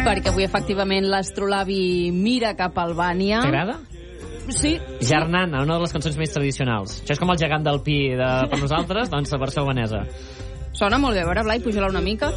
Perquè avui, efectivament, l'astrolabi mira cap a Albània. T'agrada? Sí. Jarnana, una de les cançons més tradicionals. Això és com el gegant del Pi per nosaltres, doncs la versió albanesa. Sona molt bé. A veure, Blai, puja-la una mica.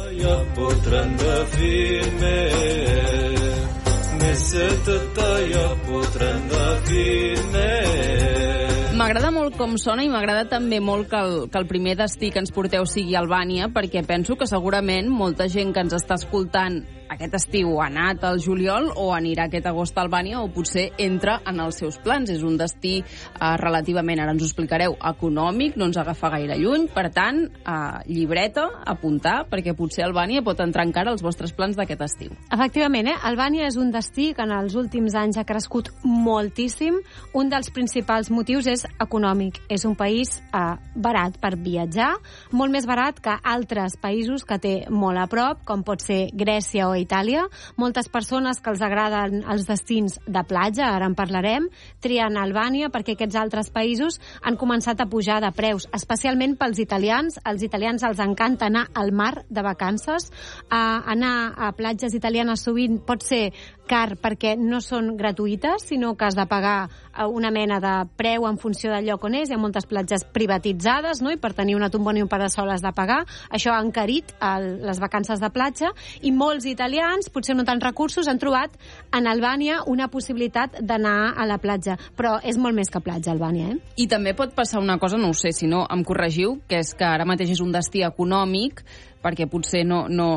M'agrada molt com sona i m'agrada també molt que el primer destí que ens porteu sigui Albània, perquè penso que segurament molta gent que ens està escoltant aquest estiu ha anat al juliol o anirà aquest agost a Albània o potser entra en els seus plans. És un destí relativament, ara ens ho explicareu, econòmic, no ens agafa gaire lluny, per tant, llibreta, apuntar, perquè potser Albània pot entrar encara als vostres plans d'aquest estiu. Efectivament, Albània és un destí que en els últims anys ha crescut moltíssim. Un dels principals motius és econòmic. És un país barat per viatjar, molt més barat que altres països que té molt a prop, com pot ser Grècia o Itàlia. Moltes persones que els agraden els destins de platja, ara en parlarem, trien Albània perquè aquests altres països han començat a pujar de preus, especialment pels italians. Als italians els encanta anar al mar de vacances. Anar a platges italianes sovint pot ser car perquè no són gratuïtes, sinó que has de pagar una mena de preu en funció del lloc on és. Hi ha moltes platges privatitzades, no? I per tenir una tomba ni un parasol has de pagar. Això ha encarit les vacances de platja i molts italians, potser no tants recursos, han trobat en Albània una possibilitat d'anar a la platja. Però és molt més que platja, Albània, I també pot passar una cosa, no ho sé, si no em corregiu, que és que ara mateix és un destí econòmic, perquè potser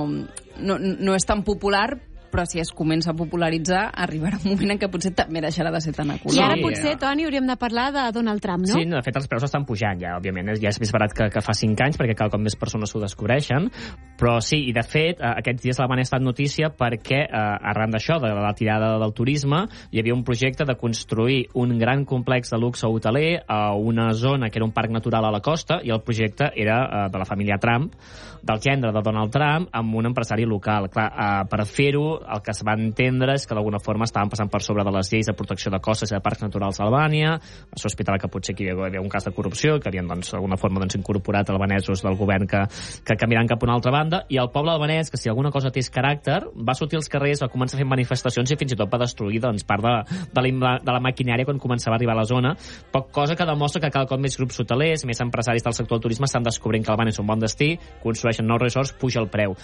no és tan popular, però si es comença a popularitzar, arribarà un moment en què potser també deixarà de ser tan econòmic. I ara potser, Toni, hauríem de parlar de Donald Trump, no? Sí, de fet, els preus estan pujant ja, òbviament. Ja és més barat que fa 5 anys, perquè cada cop més persones s'ho descobreixen. Però sí, i de fet, aquests dies l'Albània ha estat notícia perquè, arran d'això, de la tirada del turisme, hi havia un projecte de construir un gran complex de luxe hoteler a una zona que era un parc natural a la costa, i el projecte era de la família Trump, del gendre de Donald Trump, amb un empresari local. Clar, per fer-ho, el que es va entendre és que d'alguna forma estaven passant per sobre de les lleis de protecció de costes i de parcs naturals a Albània. Es sospitava que potser aquí hi havia un cas de corrupció, que havien d'alguna forma incorporat albanesos del govern que caminaran cap a una altra banda, i el poble albanès, que si alguna cosa té caràcter, va sortir als carrers, va començar a fer manifestacions i fins i tot va destruir part de la maquinària quan començava a arribar a la zona, cosa que demostra que cada cop més grups hotelers, més empresaris del sector del turisme estan descobrint que Albània és un bon destí, construeixen nous resorts, puja el preu.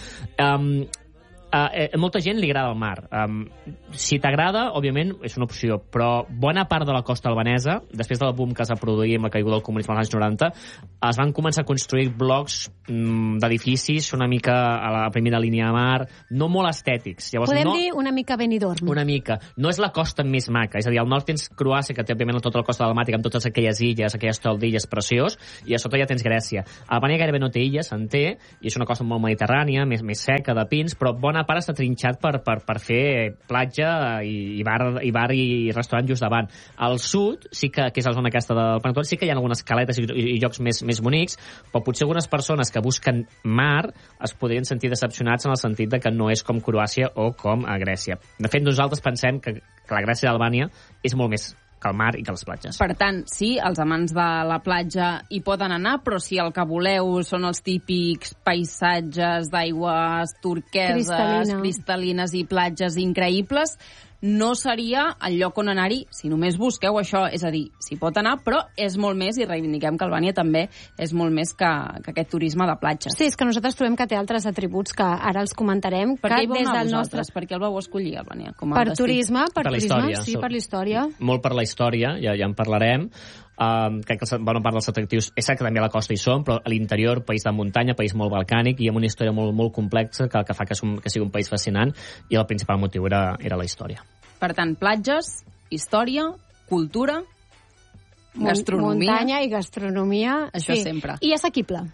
Molta gent li agrada el mar. Si t'agrada, òbviament, és una opció, però bona part de la costa albanesa, després del boom que es va produir amb la caiguda del comunisme als anys 90, es van començar a construir blocs d'edificis una mica a la primera línia de mar, no molt estètics. Llavors, podem dir una mica Benidorm. Una mica. No és la costa més maca, és a dir, al nord tens Croàcia, que té, òbviament, tota la costa dalmàtica, amb totes aquelles illes, aquelles toldilles preciós, i a sota ja tens Grècia. Albània gairebé no té illes, en té, i és una costa molt mediterrània, més seca, de pins, però bona part està trinxat per fer platja i bar i restaurant just davant. Al sud, sí que és la zona aquesta del Parc Natural, sí que hi ha algunes caletes i llocs més bonics, però potser algunes persones que busquen mar es podrien sentir decepcionats en el sentit de que no és com Croàcia o com a Grècia. De fet, nosaltres pensem que la Gràcia d'Albània és molt més que el mar i que les platges. Per tant, sí, els amants de la platja hi poden anar, però si el que voleu són els típics paisatges d'aigües turqueses, cristal·lines i platges increïbles, no seria el lloc on anar-hi si només busqueu això. És a dir, s'hi pot anar, però és molt més, i reivindiquem que Albània també és molt més que aquest turisme de platja. Sí, és que nosaltres trobem que té altres atributs que ara els comentarem. Per què hi vau anar vosaltres? Per què el vau escollir, Albània? Per turisme, per la història. Sí, per la història. Molt per la història, ja en parlarem. Crec que bona part dels atractius és que també a la costa hi són, però a l'interior, país de muntanya, país molt balcànic i amb una història molt complexa que fa que sigui un país fascinant, i el principal motiu era la història. Per tant, platges, història, cultura, gastronomia... Muntanya i gastronomia... Això sempre. I assequible.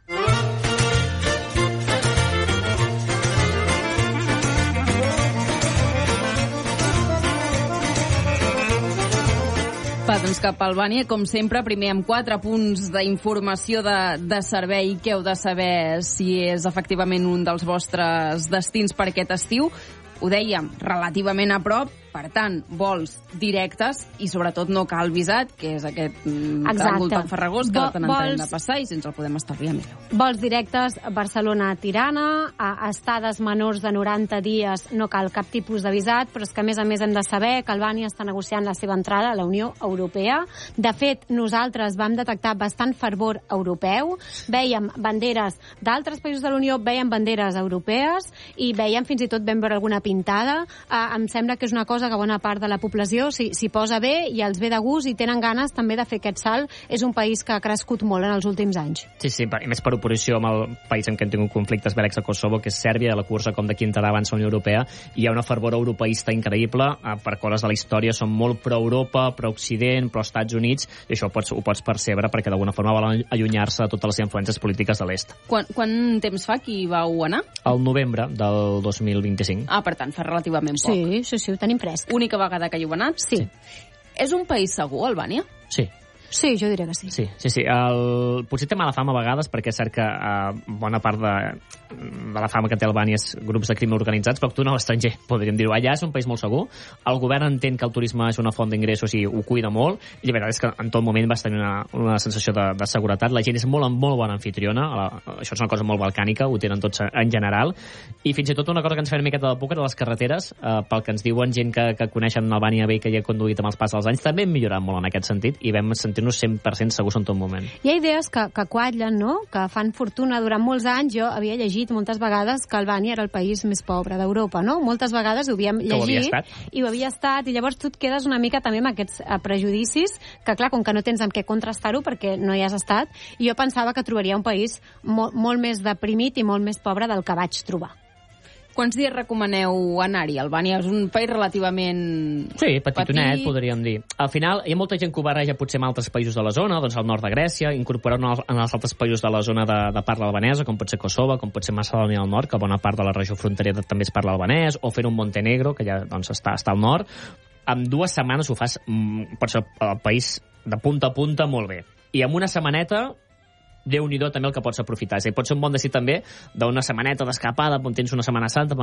Doncs cap a Albània, com sempre, primer amb 4 punts d'informació de servei que heu de saber si és efectivament un dels vostres destins per aquest estiu. Ho dèiem, relativament a prop, Per tant, vols directes i sobretot no cal visat, que és aquest tràngol tan farragós que de tant en tant hem de passar i si ens el podem estalviar millor. Vols directes Barcelona-Tirana, a estades menors de 90 dies no cal cap tipus de visat, però és que a més hem de saber que Albània està negociant la seva entrada a la Unió Europea. De fet, nosaltres vam detectar bastant fervor europeu, vèiem banderes d'altres països de la Unió, vèiem banderes europees i vèiem fins i tot vam veure alguna pintada. Em sembla que és una cosa que bona part de la població s'hi posa bé i els ve de gust i tenen ganes també de fer aquest salt. És un país que ha crescut molt en els últims anys. Sí, i més per oposició amb el país en què hem tingut conflictes bèl·lics a Kosovo, que és Sèrbia, la cursa com de qui entrarà abans a la Unió Europea. Hi ha una fervor europeista increïble, per coses de la història són molt pro-Europa, pro-Occident, pro-Estats Units, i això ho pots percebre perquè d'alguna forma volen allunyar-se de totes les influències polítiques de l'est. Quant temps fa que hi vau anar? El novembre del 2025. Per tant, fa relativament poc. Sí, ho tenim fresc. Única vegada que hi heu anat? Sí. És un país segur, Albània? Sí, jo diria que sí. Sí. Potser té mala fama a vegades perquè és cert que bona part de la fama que té Albània és grups de crim organitzats, però actuen a l'estranger, podríem dir-ho. Allà és un país molt segur. El govern entén que el turisme és una font d'ingressos i ho cuida molt, i la veritat és que en tot moment vas tenir una sensació de seguretat. La gent és molt bona anfitriona, això és una cosa molt balcànica, ho tenen tots en general, i fins i tot una cosa que ens fa una miqueta de por, de les carreteres, pel que ens diuen gent que coneixen Albània bé i que hi ha conduït amb els pas dels anys, també hem millorat molt en aquest sentit i vam sentir-nos 100% segurs en tot moment. Hi ha idees que quadlen, no?, que fan fortuna durant molts anys. Jo havia llegit moltes vegades que Albània era el país més pobre d'Europa, no? Moltes vegades ho havíem llegit i ho havia estat, i llavors tu et quedes una mica també amb aquests prejudicis que, clar, com que no tens amb què contrastar-ho perquè no hi has estat, i jo pensava que trobaria un país molt més deprimit i molt més pobre del que vaig trobar. Quants dies recomaneu anar-hi? Albània és un país relativament... Sí, petitonet, podríem dir. Al final, hi ha molta gent que ho barreja potser amb altres països de la zona, doncs al nord de Grècia, incorporar-ho en els altres països de la zona de parla albanesa, com pot ser Kosovo, com pot ser Macedònia del Nord, que bona part de la regió fronterera també es parla albanès, o fer un Montenegro, que ja doncs, està al nord. En 2 setmanes ho fas, pot ser el país de punta a punta molt bé. I amb una setmaneta Déu-n'hi-do també el que pots aprofitar. És a dir, pot ser un bon destí també d'una setmaneta d'escapada on tens una Setmana Santa,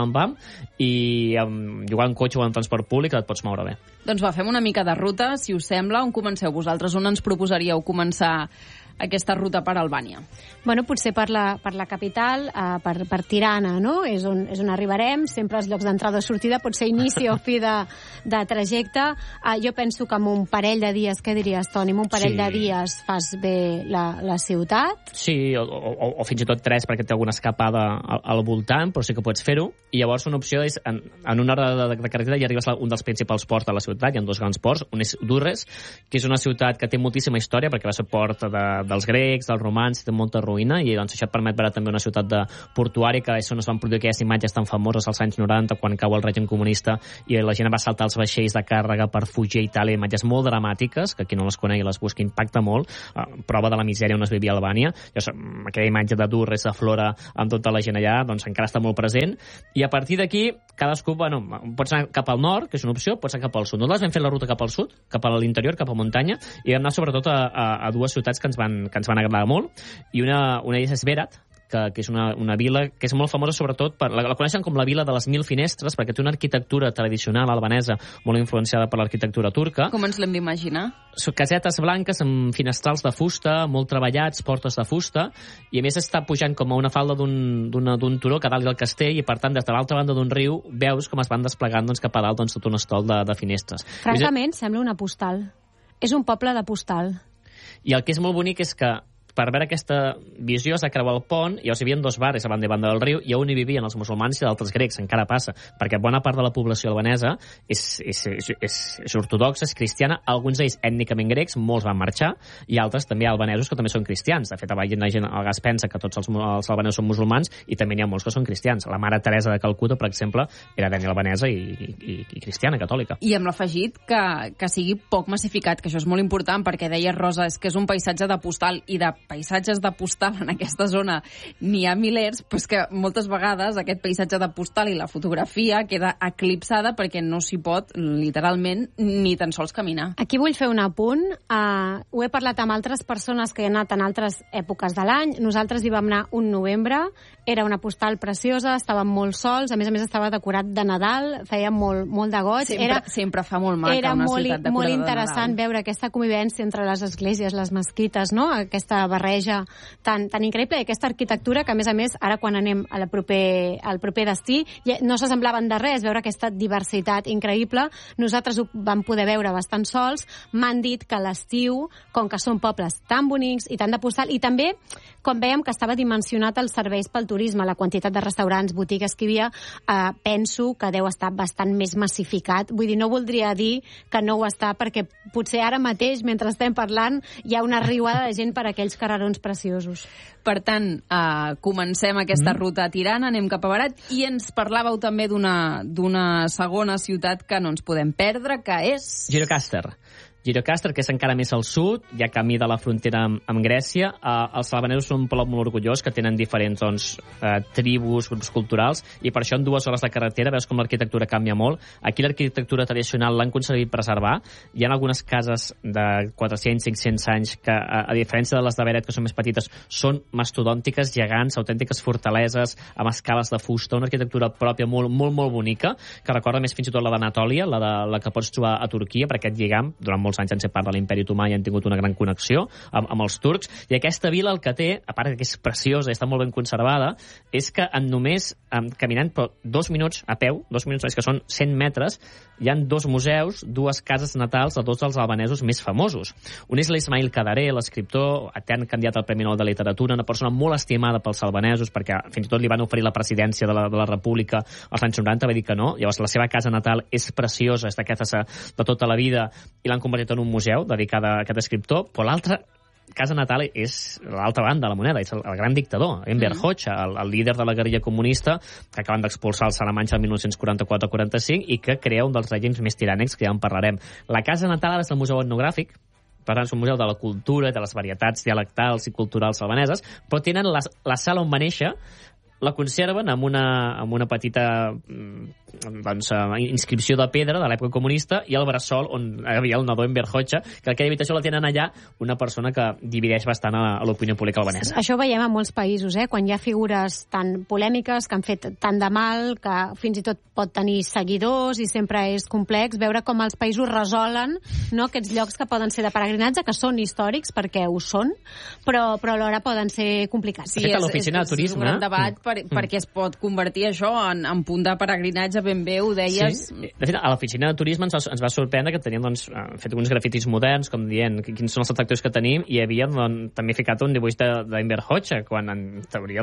i jugant en cotxe o en transport públic et pots moure bé. Doncs fem una mica de ruta, si us sembla. On comenceu vosaltres? On ens proposaríeu començar aquesta ruta per Albània? Bueno, potser per la capital, per Tirana, no? És on arribarem. Sempre els llocs d'entrada o sortida pot ser inici o fi de trajecte. Jo penso que amb un parell de dies, què diries, Toni? Amb un parell de dies fas bé la ciutat? Sí, o fins i tot 3 perquè té alguna escapada al voltant, però sí que pots fer-ho. I llavors una opció és, en una hora de carretera ja arribes a un dels principals ports de la ciutat. Hi ha 2 grans ports. Un és Durrës, que és una ciutat que té moltíssima història perquè va ser port dels grecs, dels romans, té molta ruïna, i doncs això et permet veure també una ciutat portuària, que és on es van produir aquelles imatges tan famoses als anys 90, quan cau el règim comunista i la gent va saltar els vaixells de càrrega per fugir a Itàlia, imatges molt dramàtiques, que qui no les conegui les busqui, impacta molt, prova de la misèria on es vivia a Albània. Aquella imatge de Durrës, de Flora, amb tota la gent allà, doncs encara està molt present, i a partir d'aquí, cadascú, pots anar cap al nord, que és una opció, pots anar cap al sud. Nosaltres vam fer la ruta cap al sud, cap a l'interior, cap a muntanya, i vam anar sobretot a 2 ciutats que ens van agradar molt, i una d'elles és Berat, que és una vila que és molt famosa sobretot la coneixen com la vila de les 1000 finestres, perquè té una arquitectura tradicional albanesa molt influenciada per l'arquitectura turca. Com ens l'hem d'imaginar? Són casetes blanques amb finestrals de fusta, molt treballats, portes de fusta, i a més està pujant com a una falda d'un turó que dalt hi ha el castell, i per tant des de l'altra banda d'un riu veus com es van desplegant cap a dalt tot un estol de finestres. Francament, sembla una postal. És un poble de postal. I el que és molt bonic és que per veure aquesta visió has de creuar el pont, i llavors hi havia 2 barris a banda i banda del riu, i on hi vivien els musulmans i d'altres grecs, encara passa, perquè bona part de la població albanesa és ortodoxa, és cristiana, alguns d'ells ètnicament grecs, molts van marxar, i altres també albanesos que també són cristians. De fet, la gent a vegades pensa que tots els albanesos són musulmans, i també n'hi ha molts que són cristians. La mare Teresa de Calcuta, per exemple, era d'ètnia albanesa i cristiana, catòlica. I amb l'afegit que sigui poc massificat, que això és molt important, perquè deies, Rosa, és que és un paisatge de postal i de paisatges de postal en aquesta zona n'hi ha milers, però és que moltes vegades aquest paisatge de postal i la fotografia queda eclipsada perquè no s'hi pot, literalment, ni tan sols caminar. Aquí vull fer un apunt. Ho he parlat amb altres persones que hi han anat en altres èpoques de l'any. Nosaltres hi vam anar un novembre, era una postal preciosa, estàvem molt sols, a més estava decorat de Nadal, feia molt de goig. Sempre fa molt maca una ciutat decorada de Nadal. Era molt interessant veure aquesta convivència entre les esglésies, les mesquites, no? Aquesta barreja tan increïble i aquesta arquitectura que, a més, ara quan anem al proper destí, no s'assemblaven de res, veure aquesta diversitat increïble. Nosaltres ho vam poder veure bastant sols. M'han dit que a l'estiu, com que són pobles tan bonics i tan de postal, i també, com vèiem que estava dimensionat els serveis pel turisme, la quantitat de restaurants, botigues que hi havia, penso que deu estar bastant més massificat. Vull dir, no voldria dir que no ho està, perquè potser ara mateix, mentre estem parlant, hi ha una riuada de gent per aquells carrerons preciosos. Per tant, comencem aquesta ruta a Tirana, anem cap a Berat, i ens parlàveu també d'una segona ciutat que no ens podem perdre, que és... Gjirokastra, que és encara més al sud, ja camí de la frontera amb Grècia. Els albanesos són un poble molt orgullós, que tenen diferents tribus, grups culturals, i per això en 2 hores de carretera veus com l'arquitectura canvia molt. Aquí l'arquitectura tradicional l'han aconseguit preservar. Hi ha algunes cases de 400-500 anys que, a diferència de les de Beret, que són més petites, són mastodòntiques, gegants, autèntiques fortaleses, amb escales de fusta, una arquitectura pròpia molt bonica, que recorda més fins i tot la d'Anatòlia, la que pots trobar a Turquia, per aquest lligam, durant molts anys han set part de l'imperi otomà i han tingut una gran connexió amb els turcs. I aquesta vila el que té, a part que és preciosa i està molt ben conservada, és que en només caminant 2 minuts a peu, 2 minuts, és que són 100 metres, hi han 2 museus, 2 cases natals de 2 dels albanesos més famosos. Un és l'Ismail Kadaré, l'escriptor, etern candidat al Premi Nobel de Literatura, una persona molt estimada pels albanesos, perquè fins i tot li van oferir la presidència de la República als anys 90, va dir que no. Llavors la seva casa natal és preciosa, és d'aquestes de tota la vida, i l'han convertit en un museu dedicada a aquest escriptor, però l'altra casa natal és l'altra banda de la moneda, és el gran dictador, Enver Hoxha, el líder de la guerrilla comunista, que acaben d'expulsar el Salamanca el 1944-45 i que crea un dels règims més tirànics, que ja en parlarem. La casa natal és el museu etnogràfic, per tant és un museu de la cultura, de les varietats dialectals i culturals albaneses, però tenen la sala on va néixer, la conserven amb una petita inscripció de pedra de l'època comunista i el bressol on hi havia el nadó Enver Hoxha, que aquella habitació la tenen allà una persona que divideix bastant a l'opinió pública albanesa. Això ho veiem a molts països, quan hi ha figures tan polèmiques, que han fet tant de mal, que fins i tot pot tenir seguidors i sempre és complex veure com els països resolen aquests llocs que poden ser de peregrinatge, que són històrics perquè ho són, però alhora poden ser complicats. Sí, l'oficina de turisme, és un gran debat perquè es pot convertir això en punt de peregrinatge, ben bé, ho deies. Sí. De fet, a l'oficina de turisme ens va sorprendre que tenien fet uns grafitis moderns, com dient quins són els atractius que tenim, i havien també ficat un dibuix d'Enver Hoxha, quan en teoria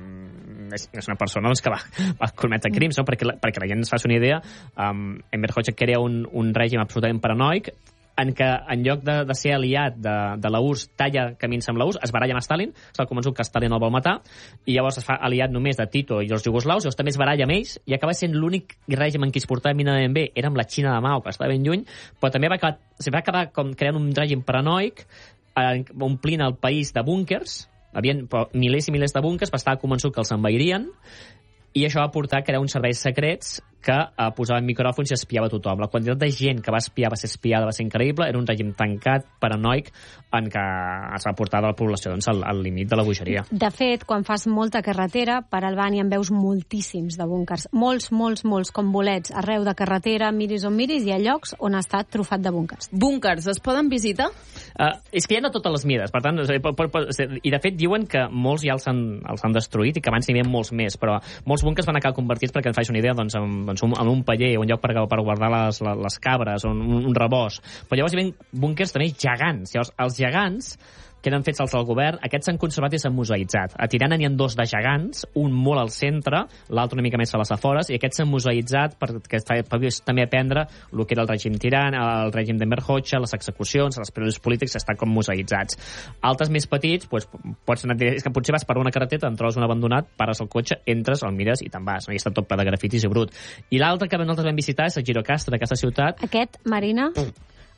és una persona que va cometre crims, no? perquè la gent es faci una idea. Enver Hoxha crea un règim absolutament paranoic, en què en lloc de ser aliat de la URSS, talla camins amb la URSS, es baralla amb Stalin, està convençut que Stalin el vol matar, i llavors es fa aliat només de Tito i els jugoslaus, llavors també es baralla amb ells, i acaba sent l'únic règim en qui es portava mínimament bé, era amb la Xina de Mao, que estava ben lluny, però també va acabar com creant un règim paranoic, omplint el país de búnkers, hi havia milers i milers de búnkers, però estava convençut que els envairien, i això va portar a crear uns serveis secrets que posaven micròfons i espiava tothom. La quantitat de gent que va espiar, va ser espiada, va ser increïble. Era un règim tancat, paranoic, en què es va portar de la població al límit de la bogeria. De fet, quan fas molta carretera, per Albània en veus moltíssims de búnkers. Molts, com bolets, arreu de carretera, miris on miris, hi ha llocs on està trufat de búnkers. Búnkers, es poden visitar? És que hi ha de totes les mides, per tant, i de fet diuen que molts ja els han destruït i que abans n'hi havia molts més, però molts búnkers van acabar convertits, perquè en faig una idea, en un paller, un lloc per guardar les cabres, un rebost. Però llavors hi havia búnkers també gegants. Llavors, els gegants que eren fets els del govern, aquests s'han conservat i s'han museïtzat. A Tirana n'hi ha 2 de gegants, un molt al centre, l'altre una mica més a les afores, i aquests s'han museïtzat perquè també aprendre el que era el règim tirant, el règim d'Enver Hoxha, les execucions, els presos polítics estan com museïtzats. Altres més petits, pots anar, és que potser vas per una carretera, en trobes un abandonat, pares el cotxe, entres, el mires i te'n vas. No? I està tot ple de grafitis i brut. I l'altre que nosaltres vam visitar és a Gjirokastra, aquesta ciutat. Aquest, Marina...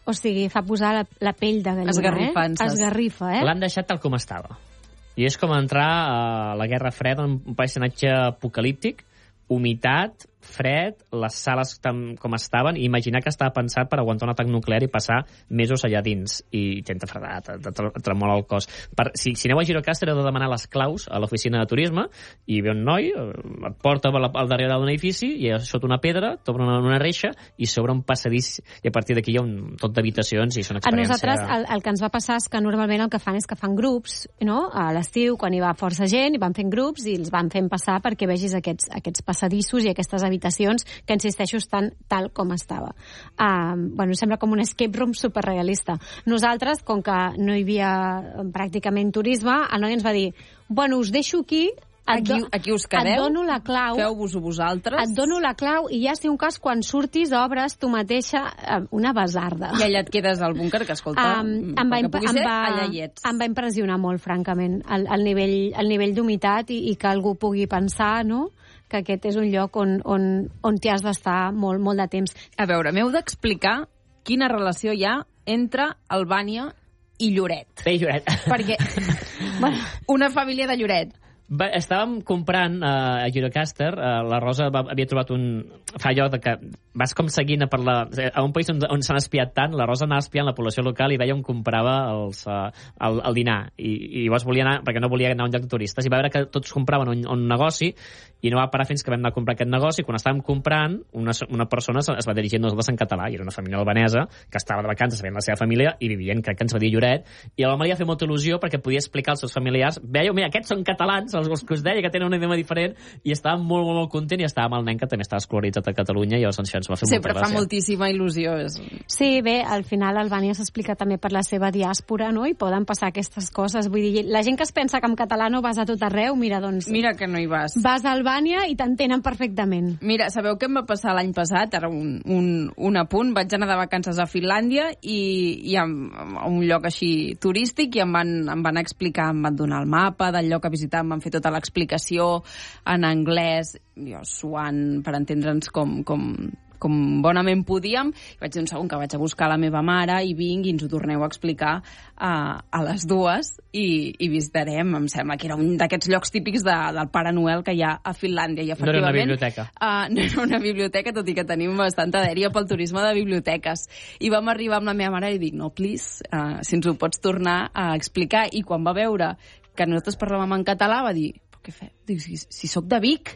O sigui, fa posar la pell de gallina, Esgarrifances. Esgarrifa, L'han deixat tal com estava. I és com entrar a la Guerra Freda, un paisatge apocalíptic, humitat, fred, les sales com estaven, i imaginar que estava pensat per aguantar un atac nuclear i passar mesos allà dins, i tenta fredat, et tremola el cos. Si aneu a Gjirocàster heu de demanar les claus a l'oficina de turisme, i ve un noi, et porta al darrere d'un edifici, i sota una pedra, t'obre una reixa, i s'obre un passadís, i a partir d'aquí hi ha tot d'habitacions, i és una experiència... A nosaltres el que ens va passar és que normalment el que fan és que fan grups, no? A l'estiu, quan hi va força gent, i van fent grups, i els van fent passar perquè vegis aquests passadissos i aquestes habitacions que, insisteixo, estan tal com estava. Sembla com un escape room superrealista. Nosaltres, com que no hi havia pràcticament turisme, el noi ens va dir, bueno, us deixo aquí, aquí us quedeu, et dono la clau, feu-vos-ho vosaltres. Et dono la clau i ja, si un cas, quan surtis, obres tu mateixa una basarda. I allà et quedes al búnquer, que escolta, que pugui ser, allà hi ets. Em va impressionar molt, francament, el nivell d'humitat i que algú pugui pensar, no?, que aquest és un lloc on t'hi has d'estar molt, molt de temps. A veure, m'heu d'explicar quina relació hi ha entre Albània i Lloret. Bé, Lloret. Perquè una família de Lloret. Estàvem comprant a Gjirocàster, la Rosa havia trobat fa allò que vas com seguint a un país on s'han espiat tant, la Rosa anava espiant la població local i veia on comprava el dinar, i llavors volia anar, perquè no volia anar a un lloc de turistes, i va veure que tots compraven un negoci, i no va parar fins que vam anar a comprar aquest negoci. Quan estàvem comprant, una persona es va dirigir a nosaltres en català, i era una família albanesa que estava de vacances veient la seva família i vivien, crec que ens va dir Lloret, i a la Maria feia molta il·lusió perquè podia explicar als seus familiars, veieu, mira, aquests són catalans, els que us deia que tenen un idioma diferent, i estava molt, molt, molt content, i estava amb el nen que també estava escolaritzat a Catalunya, i llavors això ens va fer molta gràcia. Sempre fa moltíssima il·lusió. Sí, bé, al final Albània s'explica també per la seva diàspora, no?, i poden passar aquestes coses. Vull dir, la gent que es pensa que en català no vas a tot arreu, mira, doncs... Mira que no hi vas. Vas a Albània i t'entenen perfectament. Mira, sabeu què em va passar l'any passat? Ara un apunt. Vaig anar de vacances a Finlàndia i a un lloc així turístic, i em van explicar, em van donar el mapa del lloc a visitar, em van fer tota l'explicació en anglès, jo suant per entendre'ns com bonament podíem, i vaig dir un segon que vaig a buscar la meva mare i vinc i ens ho torneu a explicar a les dues, i visitarem, em sembla que era un d'aquests llocs típics del Pare Noel que hi ha a Finlàndia, i efectivament... No era una biblioteca. No era una biblioteca, tot i que tenim bastanta dèria pel turisme de biblioteques. I vam arribar amb la meva mare i dic, no, please, si ens ho pots tornar a explicar, i quan va veure que nosaltres parlàvem en català va dir, però què fem? Dic, si sóc de Vic...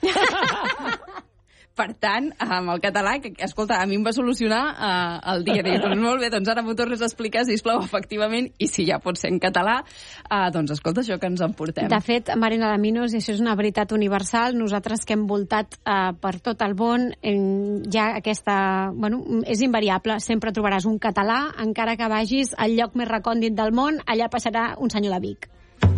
Per tant, amb el català, que, escolta, a mi em va solucionar el dia. Dic, doncs molt bé, doncs ara m'ho tornes a explicar, sisplau, efectivament, i si ja pot ser en català, doncs escolta, això que ens emportem. De fet, Marina de Minos, i això és una veritat universal, nosaltres que hem voltat per tot el món, ja aquesta... Bueno, és invariable, sempre trobaràs un català, encara que vagis al lloc més recòndit del món, allà passarà un senyor de Vic.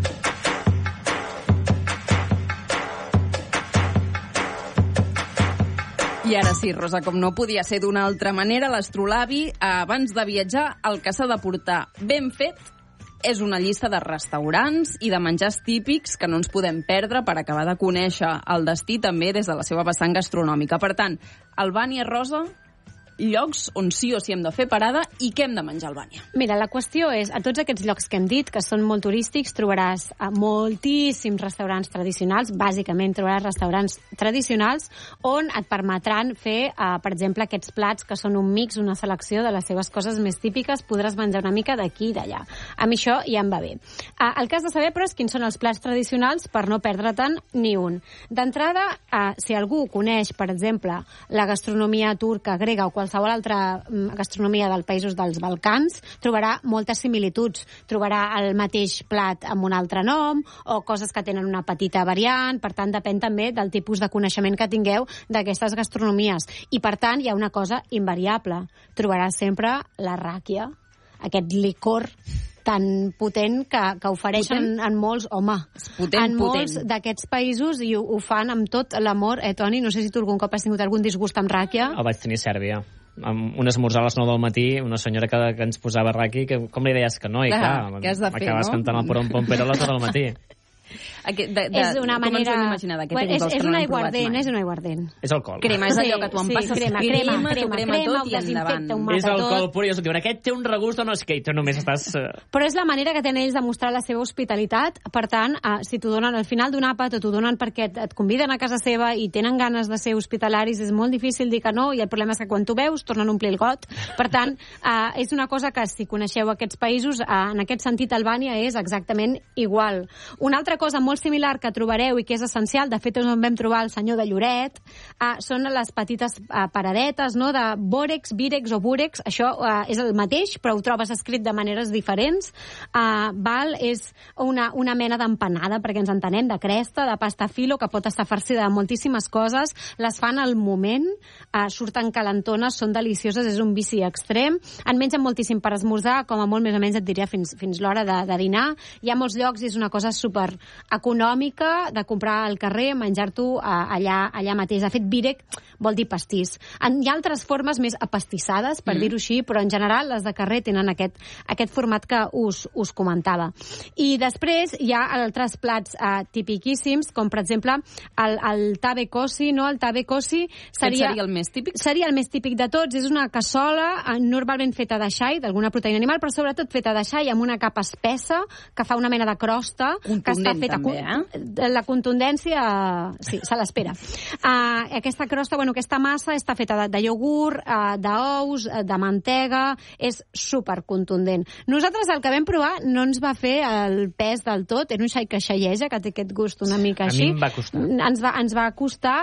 I ara sí, Rosa, com no podia ser d'una altra manera, l'astrolabi, abans de viatjar, el que s'ha de portar ben fet és una llista de restaurants i de menjars típics que no ens podem perdre per acabar de conèixer el destí també des de la seva vessant gastronòmica. Per tant, Albània, Rosa, llocs on sí o sí hem de fer parada i què hem de menjar a Albània. Mira, la qüestió és, a tots aquests llocs que hem dit, que són molt turístics, trobaràs moltíssims restaurants tradicionals, bàsicament trobaràs restaurants tradicionals on et permetran fer, per exemple, aquests plats que són un mix, una selecció de les seves coses més típiques, podràs menjar una mica d'aquí i d'allà. A mi això ja em va bé. El que has de saber, però, és quins són els plats tradicionals per no perdre-te'n ni un. D'entrada, si algú coneix, per exemple, la gastronomia turca, grega o qualsevol altra gastronomia dels països dels Balcans, trobarà moltes similituds. Trobarà el mateix plat amb un altre nom o coses que tenen una petita variant. Per tant, depèn també del tipus de coneixement que tingueu d'aquestes gastronomies. I, per tant, hi ha una cosa invariable. Trobaràs sempre la ràquia, aquest licor tan potent que ofereixen en molts, molts d'aquests països, i ho fan amb tot l'amor. Toni, no sé si tu algun cop has tingut algun disgust amb ràquia? El vaig tenir a Sèrbia. Amb un esmorzar a les 9 del matí, una senyora que ens posava raqui, que com li deies que no? I clar, què has de fer, acabes cantant el porom pompera a les 9 del matí. És una manera... Com ens ho hem imaginat, aquest temps dels que no l'hem provat mai? És un aiguardent. És alcohol. Crema, és allò que tu en passes crema tot i endavant. És alcohol pur i us diuen, aquest té un regust o no és que tu només estàs... Però és la manera que tenen ells de mostrar la seva hospitalitat. Per tant, si t'ho donen al final d'un àpat o t'ho donen perquè et conviden a casa seva i tenen ganes de ser hospitalaris, és molt difícil dir que no, i el problema és que quan tu veus tornen a omplir el got. Per tant, és una cosa que si coneixeu aquests països, en aquest sentit Albània és exactament igual. Una altra cosa molt similar que trobareu i que és essencial, de fet és on vam trobar el senyor de Lloret, són les petites paradetes, no?, de bòrex, vírex o búrex. Això és el mateix, però ho trobes escrit de maneres diferents. És una mena d'empanada, perquè ens entenem, de cresta, de pasta filo, que pot estar farcida de moltíssimes coses. Les fan al moment, surten calentones, són delicioses, és un vici extrem. En mengen moltíssim per esmorzar, com a molt més o menys et diria fins l'hora de dinar. Hi ha molts llocs i és una cosa super econòmica de comprar al carrer, menjar-t'ho allà mateix. De fet, vírec vol dir pastís. Hi ha altres formes més apastissades, per dir-ho així, però en general les de carrer tenen aquest format que us comentava. I després hi ha altres plats tipiquíssims, com per exemple el tabe kosi, no? El tabe kosi seria el més típic? Seria el més típic de tots. És una cassola normalment feta de xai, d'alguna proteïna animal, però sobretot feta de xai amb una capa espessa que fa una mena de crosta. Contundent, que està feta, també, La contundència, sí, se l'espera. Aquesta crosta, aquesta massa està feta de iogurt, d'ous, de mantega, és supercontundent. Nosaltres el que vam provar no ens va fer el pes del tot, era un xai que xaieja, que té aquest gust una mica així. A mi em va costar. Ens va costar,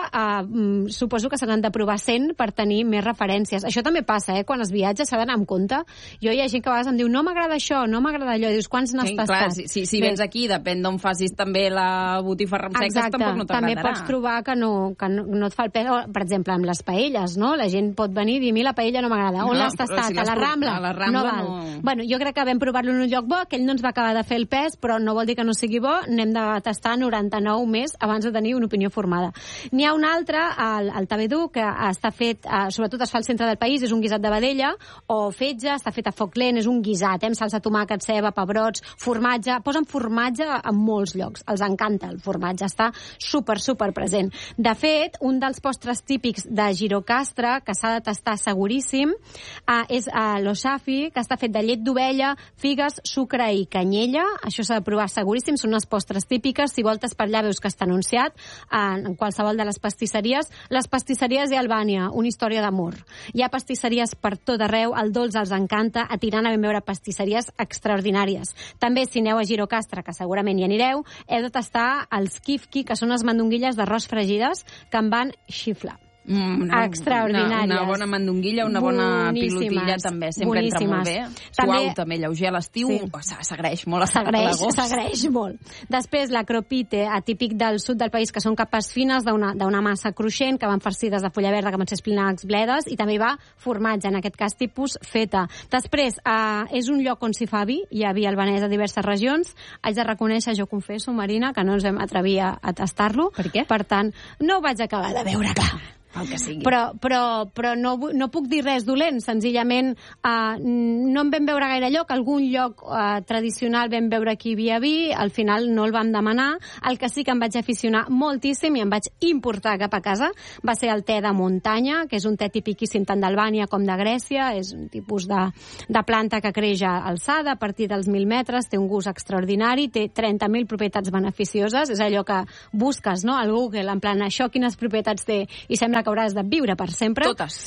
suposo que se n'han de provar 100 per tenir més referències. Això també passa, quan es viatja s'ha d'anar amb compte. Jo hi ha gent que a vegades em diu, no m'agrada això, no m'agrada allò, i dius, quants n'has tastat? Si vens aquí, depèn d'on facis també la botifarra amb seques, tampoc no t'agradarà. També pots trobar que no et fa el pes. Per exemple, amb les paelles, no? La gent pot venir i dir, a mi la paella no m'agrada. On l'has tastat? A la Rambla? A la Rambla no val. Bueno, jo crec que vam provar-lo en un lloc bo, aquell no ens va acabar de fer el pes, però no vol dir que no sigui bo, n'hem de tastar 99 més abans de tenir una opinió formada. N'hi ha un altre, el tabedú, que està fet, sobretot es fa al centre del país, és un guisat de vedella, o fetge, està fet a foc lent, és un guisat, amb salsa de tomàquet, ceba, pebrots, formatge. Posen formatge en molts llocs, els encanta el formatge, està super present. De fet, un dels postres típics de Girocastre, que s'ha de tastar seguríssim, és l'oshafi, que està fet de llet d'ovella, figues, sucre i canyella. Això s'ha de provar seguríssim, són unes postres típiques. Si voltes per allà veus que està anunciat en qualsevol de les pastisseries. Les pastisseries de Albània, una història d'amor. Hi ha pastisseries per tot arreu, el dolç els encanta, a Tirana vam veure pastisseries extraordinàries. També, si aneu a Girocastre, que segurament hi anireu, heu de tastar els kifki, que són les mandonguilles d'arròs fregides, que em van xiflar. Extraordinàries. Una bona mandonguilla, una bona pilotilla també, sempre entra molt bé. Suau també, lleuger a l'estiu, s'agraeix molt. S'agraeix molt. Després la cropite, atípic del sud del país, que són capes fines d'una massa cruixent, que van farcides de fulla verda, que van ser espinacs, bledes, i també hi va formatge, en aquest cas tipus feta. Després, és un lloc on s'hi fa vi, hi ha vi albanès a diverses regions. Haig de reconèixer, jo confesso, Marina, que no ens vam atrevir a tastar-lo. Per què? Per tant, no ho vaig acabar de veure, clar. El que sigui. Però no puc dir res dolent, senzillament no en vam veure gaire lloc, algun lloc tradicional vam veure que hi havia vi, al final no el vam demanar. El que sí que em vaig aficionar moltíssim i em vaig importar cap a casa va ser el te de muntanya, que és un te tipiquíssim tant d'Albània com de Grècia, és un tipus de planta que creix a alçada a partir dels 1.000 metres, té un gust extraordinari, té 30.000 propietats beneficioses, és allò que busques, no?, al Google, en plan, això quines propietats té, i sembla que hauràs de viure per sempre.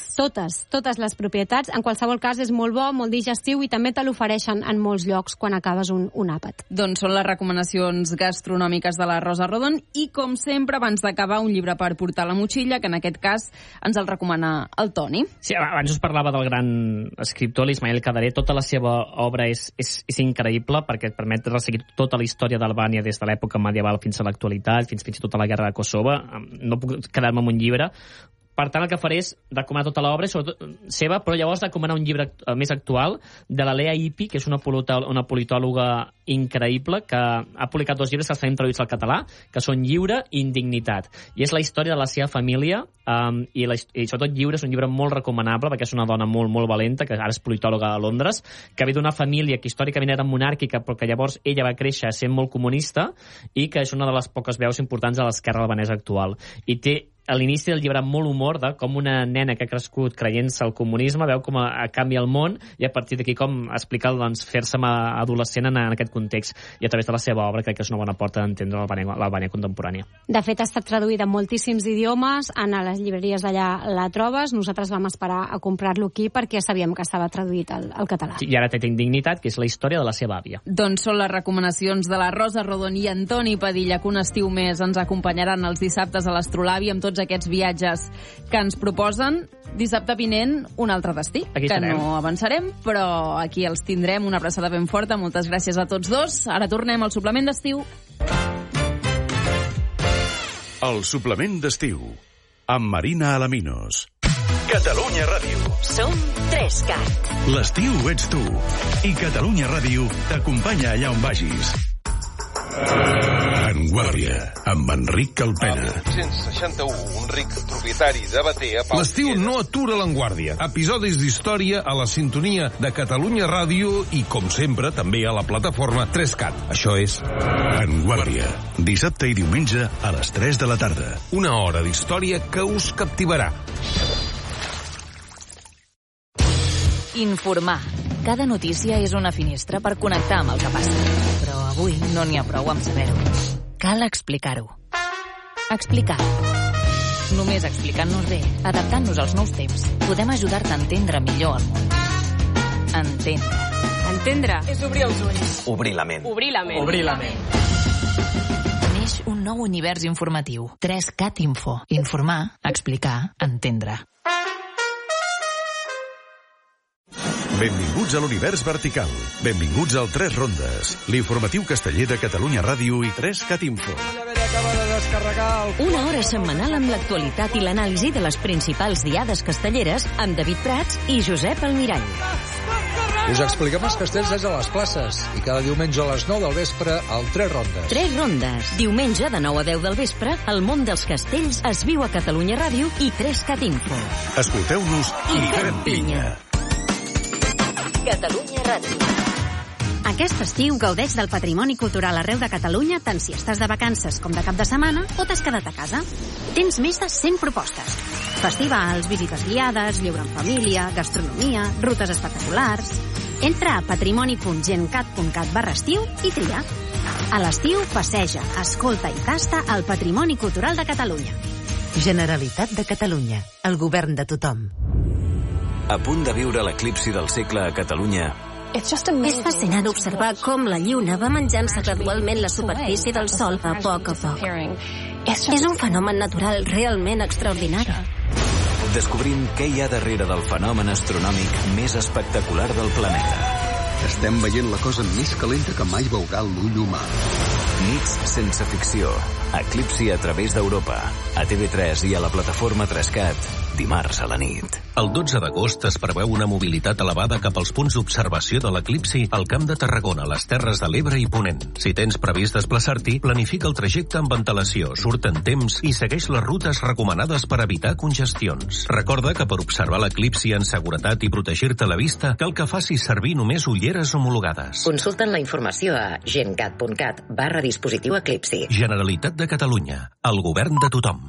Totes les propietats. En qualsevol cas, és molt bo, molt digestiu i també te l'ofereixen en molts llocs quan acabes un àpat. Doncs són les recomanacions gastronòmiques de la Rosa Rodon i, com sempre, abans d'acabar, un llibre per portar a la motxilla, que en aquest cas ens el recomana el Toni. Sí, abans us parlava del gran escriptor, l'Ismael Kadaré. Tota la seva obra és increïble perquè et permet resseguir tota la història d'Albània des de l'època medieval fins a l'actualitat, fins i tot a la guerra de Kosovo. No puc quedar-me amb un llibre. Per tant, el que faré és recomanar tota l'obra, sobretot seva, però llavors recomanar un llibre més actual de la Lea Ipi, que és una politòloga increïble, que ha publicat 2 llibres que estan traduïts al català, que són Lliure i Indignitat. I és la història de la seva família, i sobretot Lliure és un llibre molt recomanable, perquè és una dona molt, molt valenta, que ara és politòloga a Londres, que ve d'una família que històricament era monàrquica, però que llavors ella va créixer sent molt comunista, i que és una de les poques veus importants de l'esquerra albanesa actual. I té a l'inici del llibre molt humor de com una nena que ha crescut creient-se al comunisme veu com canvia el món, i a partir d'aquí com explica fer-se adolescent en aquest context, i a través de la seva obra crec que és una bona porta d'entendre l'Albània contemporània. De fet, ha estat traduïda en moltíssims idiomes, a les llibreries d'allà la trobes, nosaltres vam esperar a comprar-lo aquí perquè sabíem que estava traduït al català. I ara té Indignitat, que és la història de la seva àvia. Doncs són les recomanacions de la Rosa Rodon i Antoni Padilla, que un estiu més ens acompanyaran els dissabtes a l'Astrolabi amb tots aquests viatges que ens proposen. Dissabte vinent, un altre destí, aquí que no avançarem, però aquí els tindrem. Una abraçada ben forta, moltes gràcies a tots dos. Ara tornem al suplement d'estiu. El suplement d'estiu, amb Marina Alaminos. Catalunya Ràdio. Som 3CAT. L'estiu ets tu. I Catalunya Ràdio t'acompanya allà on vagis. En Guàrdia, amb Enric Calpena. Amb 161, un ric propietari de Batea... L'estiu no atura l'Enguàrdia. Episodis d'història a la sintonia de Catalunya Ràdio i, com sempre, també a la plataforma 3CAT. Això és... En Guàrdia, dissabte i diumenge a les 3 de la tarda. Una hora d'història que us captivarà. Informar. Cada notícia és una finestra per connectar amb el que passa. Però avui no n'hi ha prou amb saber-ho. Cal explicar-ho. Explicar. Només explicant-nos bé, adaptant-nos als nous temps, podem ajudar-te a entendre millor el món. Entendre. Entendre és obrir els ulls. Obrir la ment. Obrir la ment. Obrir la ment. Neix un nou univers informatiu. 3CAT Info. Informar, explicar, entendre. Benvinguts a l'univers vertical. Benvinguts al 3 Rondes, l'informatiu casteller de Catalunya Ràdio i 3CAT Info. Una hora setmanal amb l'actualitat i l'anàlisi de les principals diades castelleres amb David Prats i Josep Almirall. Us expliquem els castells des de les places i cada diumenge a les 9 del vespre al 3 Rondes. 3 Rondes. Diumenge de 9 a 10 del vespre, el món dels castells es viu a Catalunya Ràdio i 3CAT Info. Escolteu-nos i fem pinya. Catalunya Ràdio. Aquest estiu gaudeix del patrimoni cultural arreu de Catalunya, tant si estàs de vacances com de cap de setmana o t'has quedat a casa. Tens més de 100 propostes. Festivals, visites guiades, lleure en família, gastronomia, rutes espectaculars... Entra a patrimoni.gencat.cat/estiu i tria. A l'estiu, passeja, escolta i tasta el patrimoni cultural de Catalunya. Generalitat de Catalunya, el govern de tothom. A punt de viure l'eclipsi del segle a Catalunya. És fascinant observar com la Lluna va menjant-se gradualment la superfície del Sol a poc a poc. És un fenomen natural realment extraordinari. Descobrint què hi ha darrere del fenomen astronòmic més espectacular del planeta. Estem veient la cosa més calenta que mai veurà l'ull humà. Nits sense ficció. Eclipsi a través d'Europa. A TV3 i a la plataforma 3CAT. Dimarts a la nit. El 12 d'agost es preveu una mobilitat elevada cap als punts d'observació de l'eclipsi al Camp de Tarragona, les Terres de l'Ebre i Ponent. Si tens previst desplaçar-t'hi, planifica el trajecte amb antelació, surt en temps i segueix les rutes recomanades per evitar congestions. Recorda que per observar l'eclipsi en seguretat i protegir-te la vista, cal que facis servir només ulleres homologades. Consulta'n la informació a gencat.cat/dispositiu eclipsi. Generalitat de Catalunya, el govern de tothom.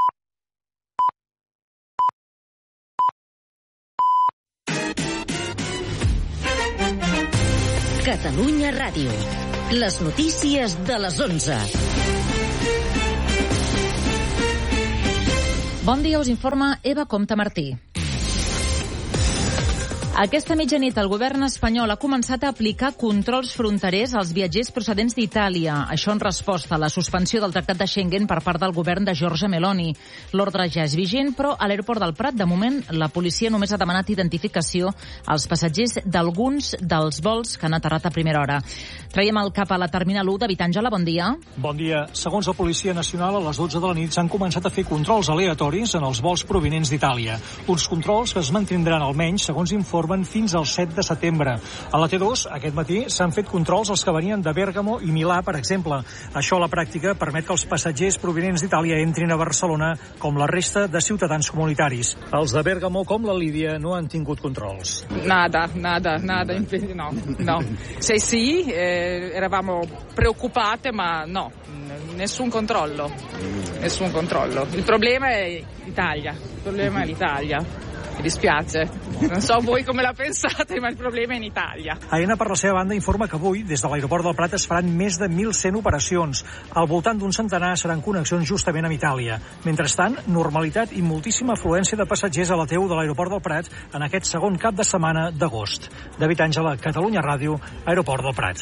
Catalunya Ràdio. Les notícies de les 11. Bon dia, us informa Eva Comte Martí. Aquesta mitjanit el govern espanyol ha començat a aplicar controls fronterers als viatgers procedents d'Itàlia. Això en resposta a la suspensió del Tractat de Schengen per part del govern de Giorgia Meloni. L'ordre ja és vigent, però a l'aeroport del Prat, de moment, la policia només ha demanat identificació als passatgers d'alguns dels vols que han aterrat a primera hora. Traiem el cap a la Terminal 1. David Àngela, bon dia. Bon dia. Segons la Policia Nacional, a les 12 de la nit s'han començat a fer controls aleatoris en els vols provinents d'Itàlia. Uns controls que es mantindran almenys, segons informen, fins al 7 de setembre. A la T2, aquest matí, s'han fet controls als que venien de Bèrgamo i Milà, per exemple. Això a la pràctica permet que els passatgers provinents d'Itàlia entrin a Barcelona com la resta de ciutadans comunitaris. Els de Bèrgamo, com la Lídia, no han tingut controls. Nada, no. Sí, eravamo preoccupate, ma no, nessun controllo. Il problema è l'Italia, Mi dispiace. Non so voi come la pensate, ma il problema è in Italia. AENA, per la seva banda, informa que avui, des de l'aeroport del Prat, es faran més de 1.100 operacions. Al voltant d'un centenar seran connexions justament amb Itàlia. Mentrestant, normalitat i moltíssima afluència de passatgers a la T1 de l'aeroport del Prat en aquest segon cap de setmana d'agost. David Àngela, Catalunya Ràdio, aeroport del Prat.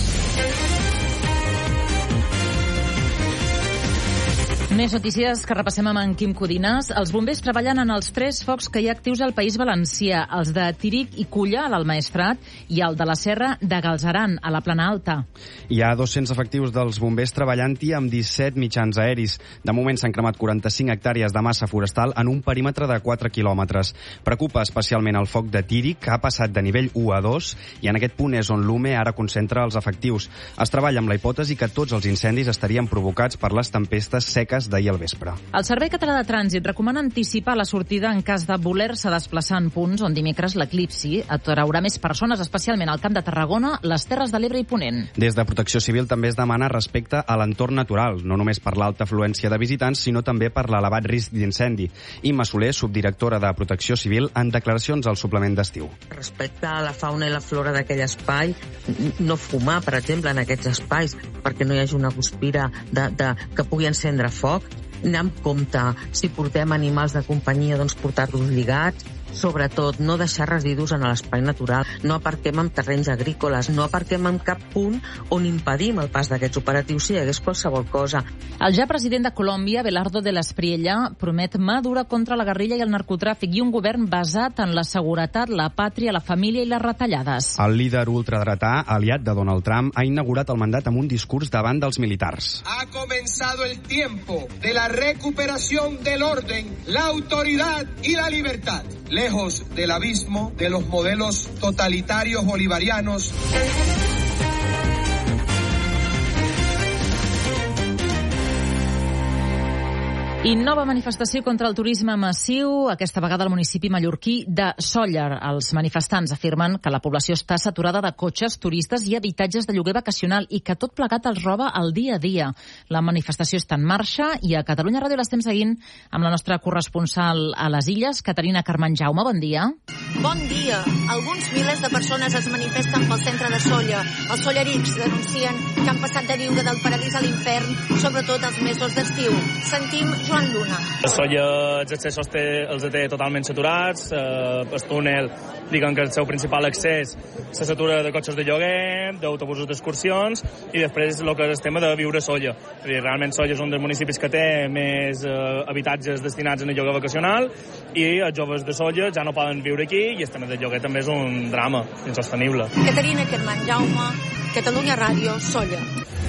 Més notícies que repassem amb en Quim Codines. Els bombers treballen en els 3 focs que hi ha actius al País Valencià, els de Tírig i Culla, a l'Almaestrat, i el de la Serra de Galzeran, a la Plana Alta. Hi ha 200 efectius dels bombers treballant-hi amb 17 mitjans aeris. De moment s'han cremat 45 hectàrees de massa forestal en un perímetre de 4 quilòmetres. Preocupa especialment el foc de Tírig, que ha passat de nivell 1 a 2, i en aquest punt és on l'UME ara concentra els efectius. Es treballa amb la hipòtesi que tots els incendis estarien provocats per les tempestes seques d'ahir al vespre. El Servei Català de Trànsit recomana anticipar la sortida en cas de voler-se desplaçar en punts on dimecres l'eclipsi atraurà més persones, especialment al Camp de Tarragona, les Terres de l'Ebre i Ponent. Des de Protecció Civil també es demana respecte a l'entorn natural, no només per l'alta afluència de visitants, sinó també per l'elevat risc d'incendi. Imma Soler, subdirectora de Protecció Civil, en declaracions al suplement d'estiu. Respecte a la fauna i la flora d'aquell espai, no fumar, per exemple, en aquests espais, perquè no hi hagi una guspira que pugui encendre foc. Anar amb compte, si portem animals de companyia, doncs portar-los lligats. Sobretot, no deixar residus en l'espai natural. No aparquem en terrenys agrícoles, no aparquem en cap punt on impedim el pas d'aquests operatius si hi hagués qualsevol cosa. El ja president de Colòmbia, Belardo de la Espriella, promet mà dura contra la guerrilla i el narcotràfic i un govern basat en la seguretat, la pàtria, la família i les retallades. El líder ultradretà, aliat de Donald Trump, ha inaugurat el mandat amb un discurs davant dels militars. Ha comenzado el tiempo de la recuperación del orden, la autoridad y la libertad. Lejos del abismo de los modelos totalitarios bolivarianos. I nova manifestació contra el turisme massiu, aquesta vegada al municipi mallorquí de Sóller. Els manifestants afirmen que la població està saturada de cotxes, turistes i habitatges de lloguer vacacional i que tot plegat els roba el dia a dia. La manifestació està en marxa i a Catalunya Ràdio l'estem seguint amb la nostra corresponsal a les Illes, Caterina Carmen Jaume. Bon dia. Bon dia. Alguns milers de persones es manifesten pel centre de Sóller. Els sollerics denuncien que han passat de viure del paradís a l'infern, sobretot els mesos d'estiu. Sentim Joan Luna. Sóller, els accessos els té totalment saturats, el túnel, diguem que el seu principal accés se satura de cotxes de lloguer, d'autobusos d'excursions, i després el que és el tema de viure a Sóller. Realment Sóller és un dels municipis que té més habitatges destinats a lloguer vacacional, i els joves de Sóller ja no poden viure aquí, i el tema del lloguer també és un drama insostenible. Caterina Carmen Jaume, Catalunya Ràdio, Sóller.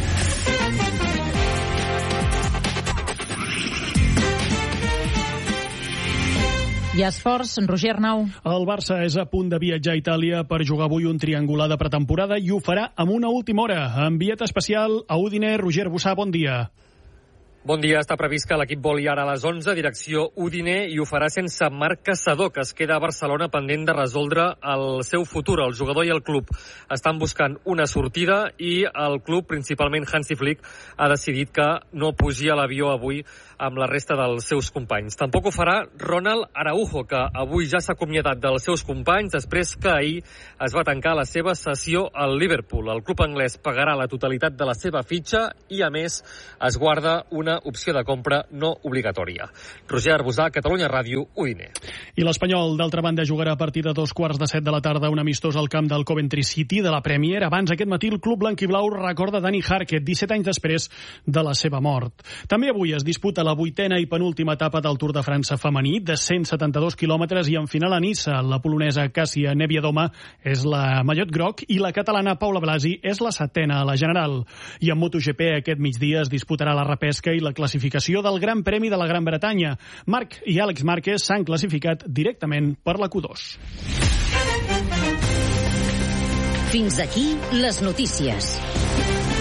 I esports, Roger Arnau. El Barça és a punt de viatjar a Itàlia per jugar avui un triangular de pretemporada i ho farà amb una última hora. Enviat especial a Udine, Roger Bussà, bon dia. Bon dia. Està previst que l'equip voli ara a les 11, direcció Udine, i ho farà sense Marc Caçador, que es queda a Barcelona pendent de resoldre el seu futur. El jugador i el club estan buscant una sortida i el club, principalment Hansi Flick, ha decidit que no pugi a l'avió avui amb la resta dels seus companys. Tampoc ho farà Ronald Araujo, que avui ja s'ha acomiadat dels seus companys després que ahir es va tancar la seva sessió al Liverpool. El club anglès pagarà la totalitat de la seva fitxa i, a més, es guarda una una opció de compra no obligatòria. Roger Arbusà, Catalunya Ràdio, Udine. I l'Espanyol, d'altra banda, jugarà a partir de 2:15 de la tarda un amistós al camp del Coventry City de la Premier. Abans, aquest matí, el club blanquiblau recorda Danny Harkett, 17 anys després de la seva mort. També avui es disputa la 8ª i penúltima etapa del Tour de França femení, de 172 quilòmetres i en final a Niça. La polonesa Cássia Niewiadoma és la mallot groc i la catalana Paula Blasi és la 7ª a la general. I en MotoGP aquest migdia es disputarà la repesca i la classificació del Gran Premi de la Gran Bretanya. Marc i Àlex Márquez s'han classificat directament per la Q2. Fins aquí les notícies.